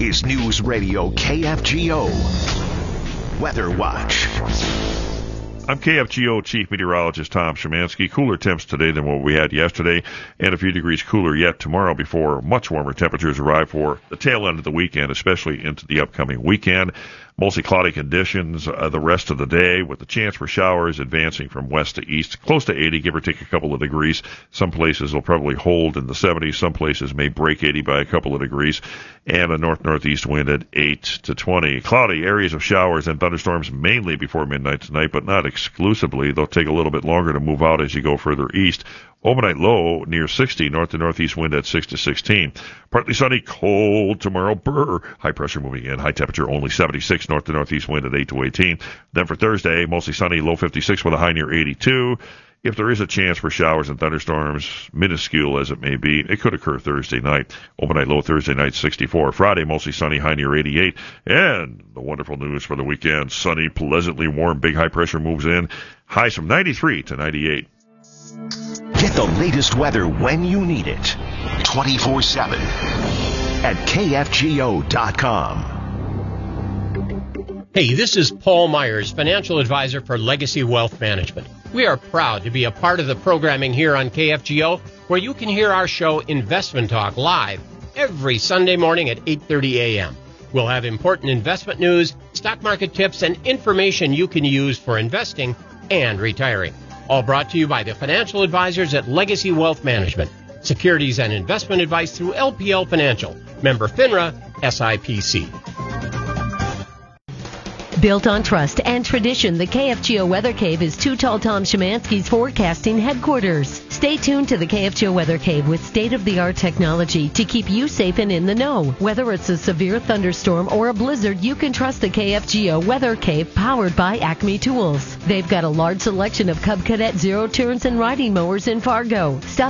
is News Radio KFGO Weather Watch. I'm KFGO Chief Meteorologist Tom Szymanski. Cooler temps today than what we had yesterday, and a few degrees cooler yet tomorrow before much warmer temperatures arrive for the tail end of the weekend, especially into the upcoming weekend. Mostly cloudy conditions the rest of the day, with the chance for showers advancing from west to east, close to 80, give or take a couple of degrees. Some places will probably hold in the 70s. Some places may break 80 by a couple of degrees, and a north-northeast wind at 8 to 20. Cloudy areas of showers and thunderstorms mainly before midnight tonight, but not exclusively. They'll take a little bit longer to move out as you go further east. Overnight low near 60, north to northeast wind at 6 to 16. Partly sunny, cold tomorrow. High pressure moving in. High temperature only 76, north to northeast wind at 8 to 18. Then for Thursday, mostly sunny, low 56 with a high near 82. If there is a chance for showers and thunderstorms, minuscule as it may be, it could occur Thursday night. Overnight low Thursday night 64. Friday, mostly sunny, high near 88. And the wonderful news for the weekend, sunny, pleasantly warm, big high pressure moves in. Highs from 93 to 98. Get the latest weather when you need it. 24/7 at KFGO.com. Hey, this is Paul Myers, financial advisor for Legacy Wealth Management. We are proud to be a part of the programming here on KFGO, where you can hear our show Investment Talk live every Sunday morning at 8:30 a.m. We'll have important investment news, stock market tips, and information you can use for investing and retiring. All brought to you by the financial advisors at Legacy Wealth Management. Securities and investment advice through LPL Financial. Member FINRA, SIPC. Built on trust and tradition, the KFGO Weather Cave is Too Tall Tom Szymanski's forecasting headquarters. Stay tuned to the KFGO Weather Cave with state-of-the-art technology to keep you safe and in the know. Whether it's a severe thunderstorm or a blizzard, you can trust the KFGO Weather Cave powered by Acme Tools. They've got a large selection of Cub Cadet zero turns and riding mowers in Fargo. Stop